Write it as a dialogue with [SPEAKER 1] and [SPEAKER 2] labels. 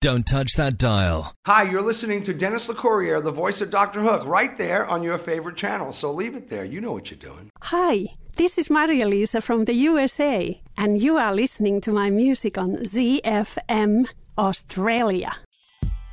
[SPEAKER 1] Don't touch that dial.
[SPEAKER 2] Hi, you're listening to Dennis LeCourrier, the voice of Dr. Hook, right there on your favorite channel. So leave it there. You know what you're doing.
[SPEAKER 3] Hi, this is Maria Lisa from the USA, and you are listening to my music on ZFM Australia.